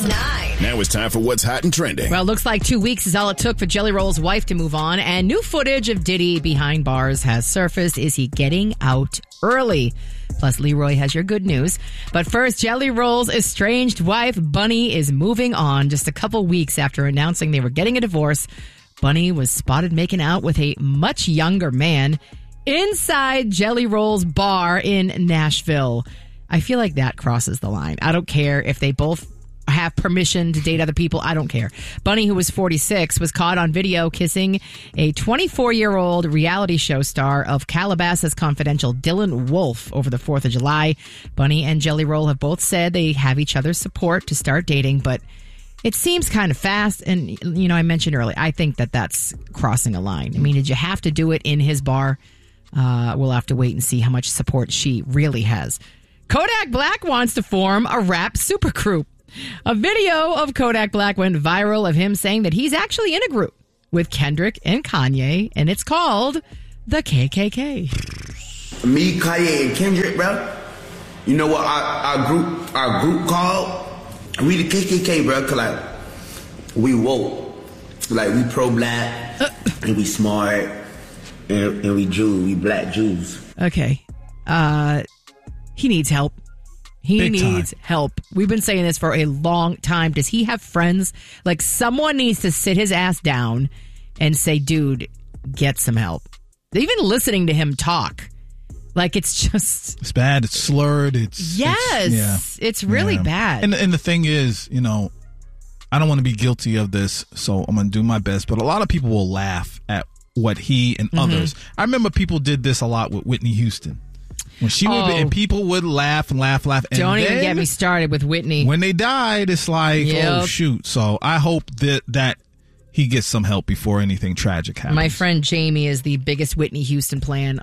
9. Now it's time for what's hot and trending. Well, it looks like 2 weeks is all it took for Jelly Roll's wife to move on, and new footage of Diddy behind bars has surfaced. Is he getting out early? Plus, Leroy has your good news. But first, Jelly Roll's estranged wife, Bunny, is moving on. Just a couple weeks after announcing they were getting a divorce, Bunny was spotted making out with a much younger man inside Jelly Roll's bar in Nashville. I feel like that crosses the line. I don't care if they both have permission to date other people. I don't care. Bunny, who was 46, was caught on video kissing a 24-year-old reality show star of Calabasas Confidential, Dylan Wolf, over the 4th of July. Bunny and Jelly Roll have both said they have each other's support to start dating, but it seems kind of fast. And, you know, I mentioned earlier, I think that that's crossing a line. I mean, did you have to do it in his bar? We'll have to wait and see how much support she really has. Kodak Black wants to form a rap supergroup. A video of Kodak Black went viral of him saying that he's actually in a group with Kendrick and Kanye, and it's called the KKK. Me, Kanye, and Kendrick, bro. You know what our group called? We the KKK, bro. Cause like we woke, like we pro-black, and we smart, and we Jew, we black Jews. Okay, he needs help. He needs help. We've been saying this for a long time. Does he have friends? Like, someone needs to sit his ass down and say, dude, get some help. Even listening to him talk, like, it's just... It's bad. It's slurred. It's really bad. And the thing is, you know, I don't want to be guilty of this, so I'm going to do my best. But a lot of people will laugh at what he and others... I remember people did this a lot with Whitney Houston. When she would be, and people would laugh and laugh. And don't even get me started with Whitney. When they died, it's like, oh, shoot. So I hope that he gets some help before anything tragic happens. My friend Jamie is the biggest Whitney Houston fan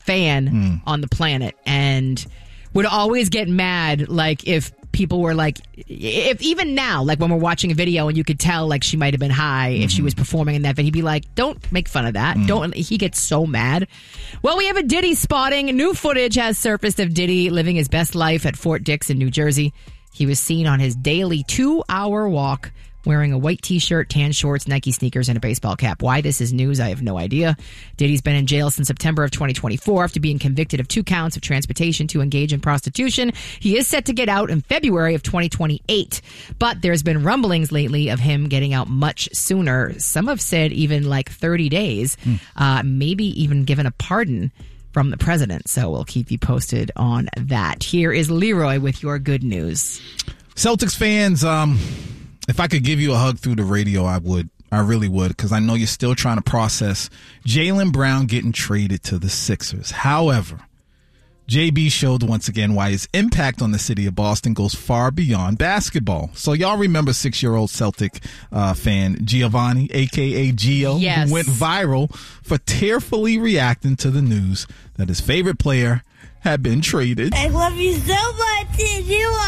on the planet, and would always get mad, like, if people were like, if even now, like when we're watching a video and you could tell like she might have been high if she was performing in that video, he'd be like, don't make fun of that. Don't. He gets so mad. Well, we have a Diddy spotting. New footage has surfaced of Diddy living his best life at Fort Dix in New Jersey. He was seen on his daily 2-hour walk wearing a white t-shirt, tan shorts, Nike sneakers, and a baseball cap. Why this is news, I have no idea. Diddy's been in jail since September of 2024 after being convicted of 2 counts of transportation to engage in prostitution. He is set to get out in February of 2028. But there's been rumblings lately of him getting out much sooner. Some have said even like 30 days, maybe even given a pardon from the president. So we'll keep you posted on that. Here is Leroy with your good news. Celtics fans, if I could give you a hug through the radio, I would. I really would, because I know you're still trying to process Jaylen Brown getting traded to the Sixers. However, JB showed once again why his impact on the city of Boston goes far beyond basketball. So y'all remember 6-year-old Celtic fan Giovanni, a.k.a. Gio, yes, who went viral for tearfully reacting to the news that his favorite player had been traded. I love you so much, and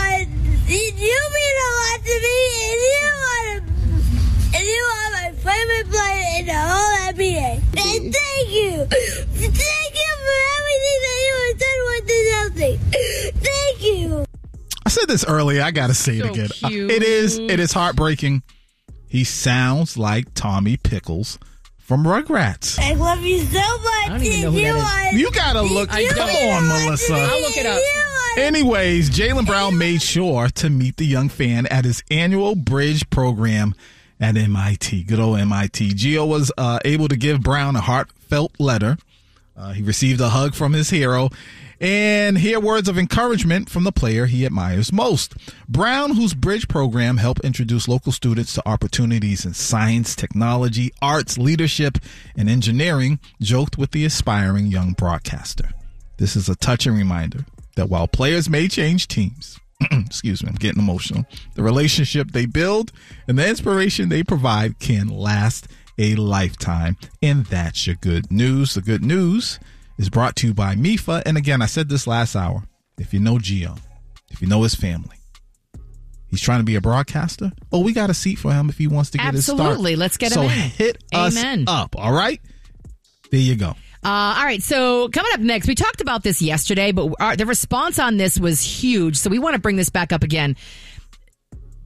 you mean a lot to me, and you are my favorite player in the whole NBA. And thank you. Thank you for everything that you have done with the Celtics. Thank you. I said this earlier. I got to say it So again. cute. It is heartbreaking. He sounds like Tommy Pickles from Rugrats. I love you so much. I don't even know who that is. You gotta look. Come on, Melissa. I'll look it up. Anyways, Jaylen Brown made sure to meet the young fan at his annual bridge program at MIT. Good old MIT. Gio was able to give Brown a heartfelt letter. He received a hug from his hero and hear words of encouragement from the player he admires most. Brown, whose bridge program helped introduce local students to opportunities in science, technology, arts, leadership, and engineering, joked with the aspiring young broadcaster. This is a touching reminder that while players may change teams, excuse me, I'm getting emotional, the relationship they build and the inspiration they provide can last a lifetime. And that's your good news. The good news is brought to you by MIFA. And again, I said this last hour. If you know Gio, if you know his family, he's trying to be a broadcaster. Oh, we got a seat for him if he wants to get his start. Absolutely. Let's get him in. So hit us up. All right. There you go. All right, so coming up next, we talked about this yesterday, but the response on this was huge, so we want to bring this back up again.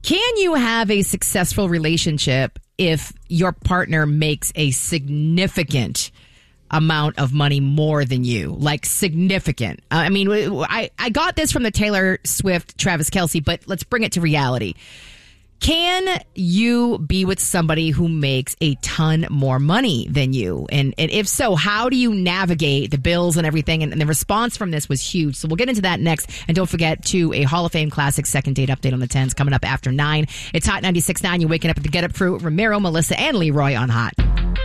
Can you have a successful relationship if your partner makes a significant amount of money more than you? Like significant. I mean, I got this from the Taylor Swift, Travis Kelce, but let's bring it to reality. Can you be with somebody who makes a ton more money than you? And if so, how do you navigate the bills and everything? And the response from this was huge. So we'll get into that next. And don't forget to a Hall of Fame Classic second date update on the 10s coming up after 9. It's Hot 96.9. You're waking up with the Get Up crew, Ramiro, Melissa, and Leroy on Hot.